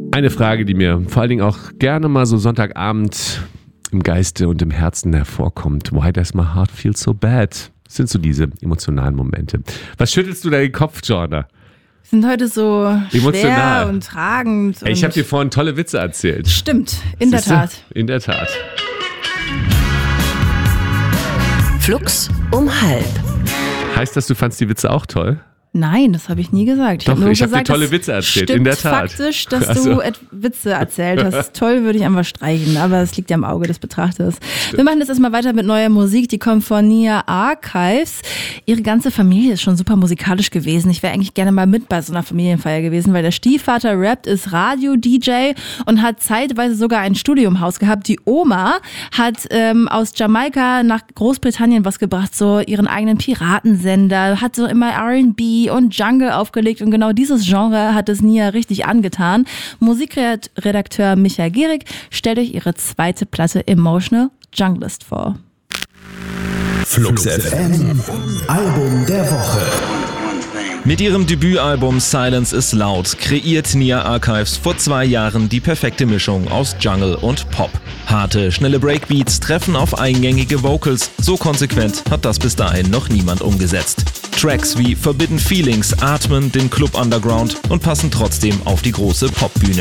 Eine Frage, die mir vor allen Dingen auch gerne mal so Sonntagabend im Geiste und im Herzen hervorkommt. Why does my heart feel so bad? Das sind so diese emotionalen Momente. Was schüttelst du da den Kopf, Jorna? Sind heute so Emotional. schwer und tragend. Ey, ich habe dir vorhin tolle Witze erzählt. Stimmt, in der Tat. In der Tat. Flux um 12. Heißt das, du fandst die Witze auch toll? Nein, das habe ich nie gesagt. Doch, ich ich habe dir gesagt, tolle Witze erzählt, in der Tat. Faktisch, dass du Witze erzählt hast. Toll würde ich einfach streichen, aber es liegt ja im Auge des Betrachters. Wir machen jetzt erstmal weiter mit neuer Musik, die kommt von Nia Archives. Ihre ganze Familie ist schon super musikalisch gewesen. Ich wäre eigentlich gerne mal mit bei so einer Familienfeier gewesen, weil der Stiefvater rappt, ist Radio-DJ und hat zeitweise sogar ein Studio im Haus gehabt. Die Oma hat aus Jamaika nach Großbritannien was gebracht, so ihren eigenen Piratensender, hat so immer R&B und Jungle aufgelegt und genau dieses Genre hat es Nia richtig angetan. Musikredakteur Michael Gehrig stellt euch ihre zweite Platte Emotional Junglist vor. Flux FM, Album der Woche. Mit ihrem Debütalbum Silence is Loud kreiert Nia Archives vor 2 Jahren die perfekte Mischung aus Jungle und Pop. Harte, schnelle Breakbeats treffen auf eingängige Vocals. So konsequent hat das bis dahin noch niemand umgesetzt. Tracks wie Forbidden Feelings atmen den Club Underground und passen trotzdem auf die große Popbühne.